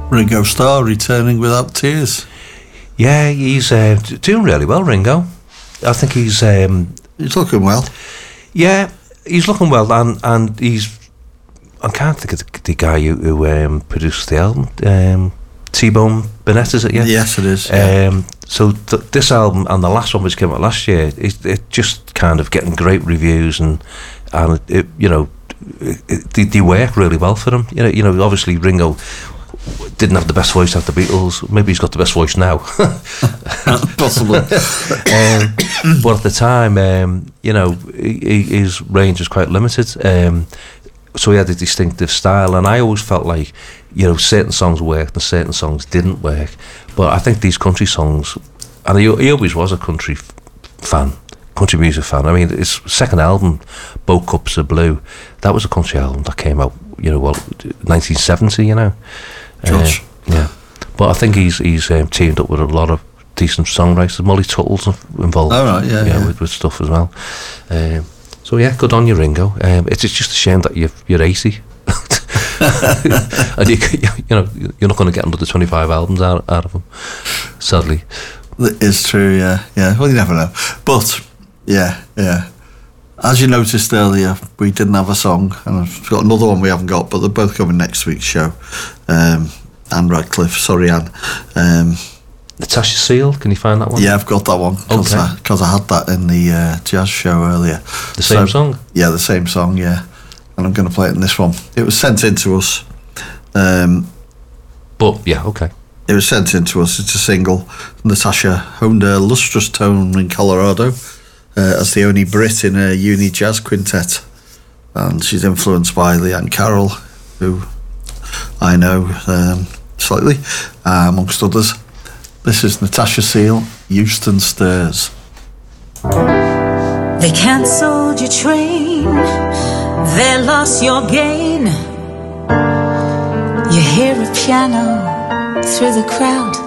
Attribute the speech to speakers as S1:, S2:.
S1: Ringo Starr returning without tears.
S2: Yeah, he's doing really well, Ringo. I think he's
S1: looking well.
S2: Yeah, he's looking well, and he's. I can't think of the guy who produced the album. T-Bone Burnett, is it? Yeah.
S1: Yes, it is. Yeah.
S2: So this album and the last one, which came out last year, it just kind of getting great reviews, and it, they work really well for him. You know, obviously Ringo didn't have the best voice after the Beatles. Maybe he's got the best voice now.
S1: Possibly.
S2: But at the time, his range was quite limited. So he had a distinctive style, and I always felt like, certain songs worked and certain songs didn't work. But I think these country songs, and he always was a country music fan. I mean, his second album, Both Cups of Blue, that was a country album that came out, 1970,
S1: George.
S2: Yeah. But I think he's teamed up with a lot of decent songwriters. Molly Tuttle's involved.
S1: Oh, right, yeah.
S2: With stuff as well. So yeah, good on you, Ringo. It's just a shame that you're 80. And you're not going to get another 25 albums out of him, sadly.
S1: It's true, yeah. Well, you never know. But yeah. As you noticed earlier, we didn't have a song, and I've got another one we haven't got, but they're both coming next week's show. Anne Radcliffe, sorry, Anne.
S2: Natasha Seal, can you find that one?
S1: Yeah, I've got that one, because I had that in the jazz show earlier.
S2: The same song?
S1: Yeah, the same song, yeah. And I'm going to play it in this one. It was sent in to us.
S2: But, yeah, okay.
S1: It was sent in to us. It's a single. Natasha honed a lustrous tone in Colorado as the only Brit in a uni jazz quintet. And she's influenced by Leanne Carroll, who I know slightly, amongst others. This is Natasha Seal, Euston Stirs.
S3: They cancelled your train, they lost your gain. You hear a piano through the crowd.